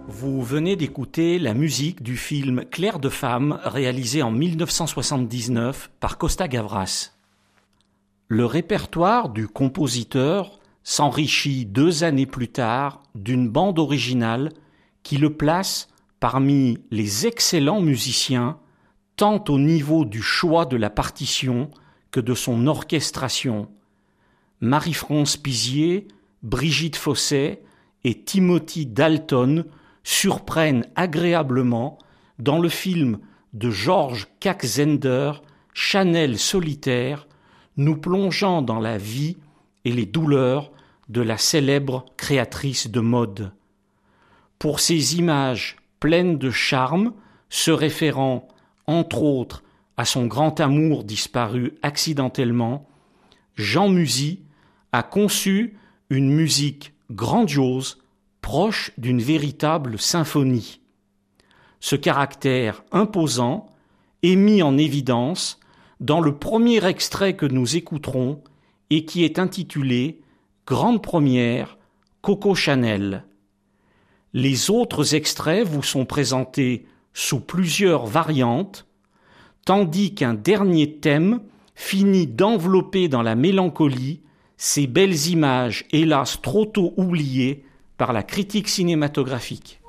Vous venez d'écouter la musique du film Clair de femme réalisé en 1979 par Costa Gavras. Le répertoire du compositeur s'enrichit 2 années plus tard d'une bande originale qui le place parmi les excellents musiciens tant au niveau du choix de la partition que de son orchestration. Marie-France Pizier, Brigitte Fossey et Timothy Dalton surprennent agréablement dans le film de George Kaczender, Chanel solitaire, nous plongeant dans la vie et les douleurs de la célèbre créatrice de mode. Pour ces images pleines de charme, se référant, entre autres, à son grand amour disparu accidentellement, Jean Musy a conçu une musique grandiose, proche d'une véritable symphonie. Ce caractère imposant est mis en évidence dans le premier extrait que nous écouterons et qui est intitulé « Grande première, Coco Chanel ». Les autres extraits vous sont présentés sous plusieurs variantes, tandis qu'un dernier thème finit d'envelopper dans la mélancolie ces belles images, hélas trop tôt oubliées par la critique cinématographique.